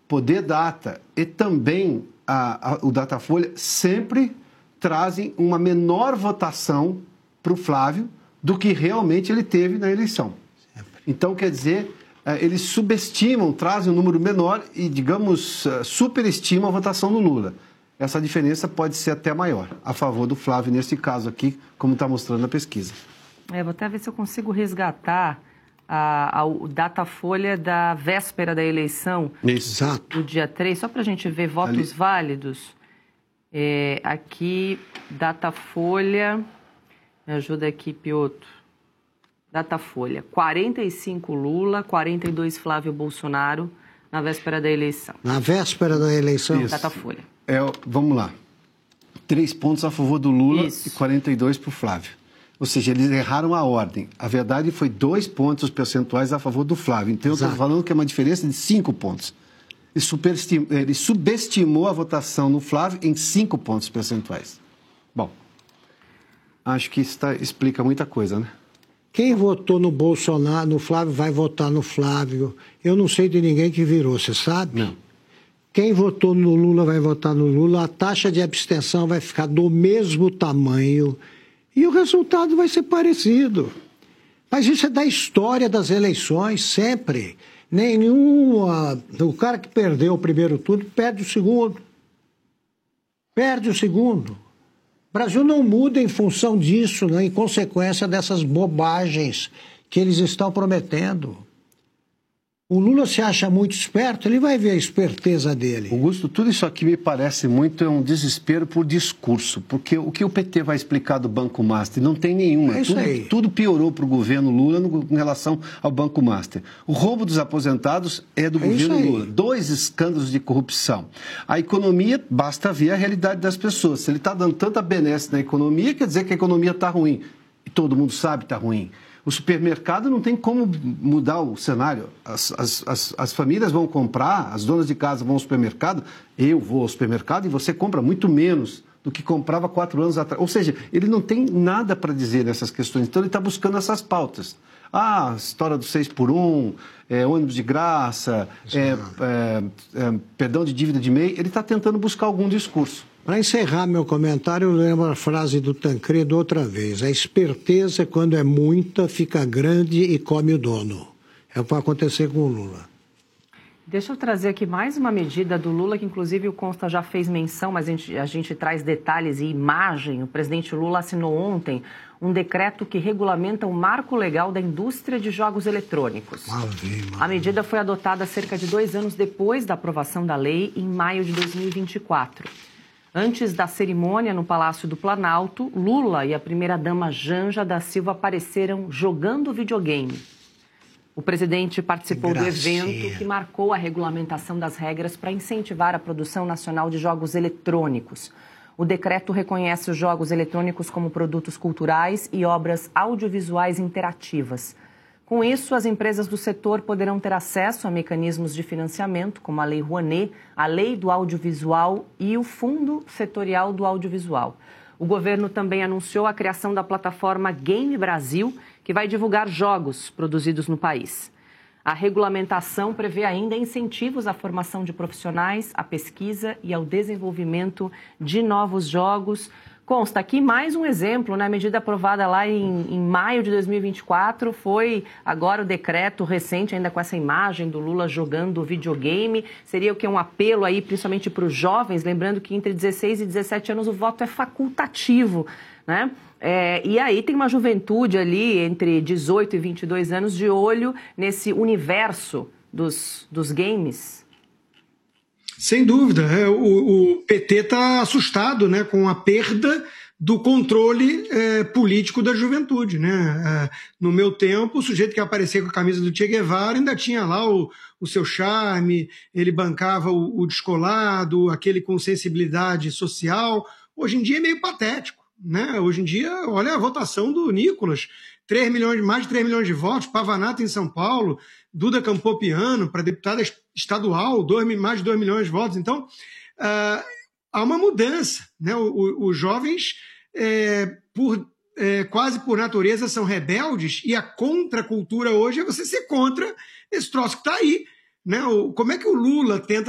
Poder Data e também o Datafolha sempre trazem uma menor votação para o Flávio do que realmente ele teve na eleição. Sempre. Então, quer dizer, eles subestimam, trazem um número menor e, digamos, superestimam a votação do Lula. Essa diferença pode ser até maior, a favor do Flávio, nesse caso aqui, como está mostrando a pesquisa. Vou até ver se eu consigo resgatar o Datafolha da véspera da eleição. Exato. Do dia 3, só para a gente ver votos válidos. Aqui, Datafolha, me ajuda aqui, Piotr. Datafolha, 45 Lula, 42 Flávio Bolsonaro, na véspera da eleição. Na véspera da eleição? Isso. Datafolha. Vamos lá. 3 pontos a favor do Lula. Isso. E 42 para o Flávio. Ou seja, eles erraram a ordem. A verdade foi 2 pontos percentuais a favor do Flávio. Então, eu estou falando que é uma diferença de 5 pontos. Ele subestimou a votação no Flávio em 5 pontos percentuais. Bom, acho que isso explica muita coisa, né? Quem votou no Bolsonaro, no Flávio, vai votar no Flávio. Eu não sei de ninguém que virou, você sabe? Não. Quem votou no Lula vai votar no Lula. A taxa de abstenção vai ficar do mesmo tamanho. E o resultado vai ser parecido. Mas isso é da história das eleições, sempre. O cara que perdeu o primeiro turno perde o segundo. Perde o segundo. O Brasil não muda em função disso, né, em consequência dessas bobagens que eles estão prometendo. O Lula se acha muito esperto, ele vai ver a esperteza dele. Augusto, tudo isso aqui me parece muito um desespero por discurso, porque o que o PT vai explicar do Banco Master? Não tem nenhuma. É isso aí. Tudo piorou para o governo Lula em relação ao Banco Master. O roubo dos aposentados é do governo Lula. 2 escândalos de corrupção. A economia, basta ver a realidade das pessoas. Se ele está dando tanta benesse na economia, quer dizer que a economia está ruim. E todo mundo sabe que está ruim. O supermercado não tem como mudar o cenário. As famílias vão comprar, as donas de casa vão ao supermercado, eu vou ao supermercado e você compra muito menos do que comprava 4 anos atrás. Ou seja, ele não tem nada para dizer nessas questões. Então, ele está buscando essas pautas. A história do 6x1, ônibus de graça, perdão de dívida de MEI. Ele está tentando buscar algum discurso. Para encerrar meu comentário, eu lembro a frase do Tancredo outra vez. A esperteza, quando é muita, fica grande e come o dono. É o que vai acontecer com o Lula. Deixa eu trazer aqui mais uma medida do Lula, que inclusive o Consta já fez menção, mas a gente traz detalhes e imagem. O presidente Lula assinou ontem um decreto que regulamenta o marco legal da indústria de jogos eletrônicos. A medida foi adotada cerca de 2 anos depois da aprovação da lei, em maio de 2024. Antes da cerimônia no Palácio do Planalto, Lula e a primeira-dama Janja da Silva apareceram jogando videogame. O presidente participou do evento que marcou a regulamentação das regras para incentivar a produção nacional de jogos eletrônicos. O decreto reconhece os jogos eletrônicos como produtos culturais e obras audiovisuais interativas. Com isso, as empresas do setor poderão ter acesso a mecanismos de financiamento, como a Lei Rouanet, a Lei do Audiovisual e o Fundo Setorial do Audiovisual. O governo também anunciou a criação da plataforma Game Brasil, que vai divulgar jogos produzidos no país. A regulamentação prevê ainda incentivos à formação de profissionais, à pesquisa e ao desenvolvimento de novos jogos. Consta aqui mais um exemplo, né? A medida aprovada lá em maio de 2024 foi agora o decreto recente, ainda com essa imagem do Lula jogando videogame. Seria o que? Um apelo aí, principalmente para os jovens, lembrando que entre 16 e 17 anos o voto é facultativo, né? E aí tem uma juventude ali entre 18 e 22 anos de olho nesse universo dos games. Sem dúvida, o PT está assustado, né, com a perda do controle político da juventude, né? No meu tempo, o sujeito que aparecia com a camisa do Che Guevara ainda tinha lá o seu charme, ele bancava o descolado, aquele com sensibilidade social. Hoje em dia é meio patético, né? Hoje em dia, olha a votação do Nicolas, mais de 3 milhões de votos, Pavanato em São Paulo, Duda Campopiano para deputada estadual, mais de 2 milhões de votos. Então, há uma mudança, né? Os jovens, quase por natureza, são rebeldes, e a contracultura hoje é você ser contra esse troço que está aí, né? Como é que o Lula tenta